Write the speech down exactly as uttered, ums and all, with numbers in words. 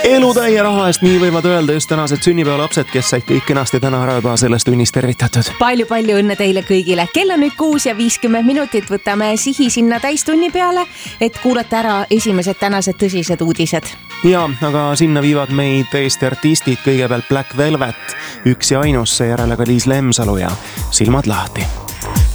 Elutäie raha eest, nii võivad öelda just tänased sünnipäevalapsed, kes said kõik kenasti täna ära juba sellest tunnist tervitatud. Palju-palju õnne teile kõigile. Kell on nüüd kuus ja viiskümmend minutit. Võtame sihi sinna täistunni peale, et kuulata ära esimesed tänased tõsised uudised. Ja, aga sinna viivad meid Eesti artistid, kõigepealt Black Velvet, üks ja ainus, seejärele ka Liis Lemsalu ja Silmad lahti.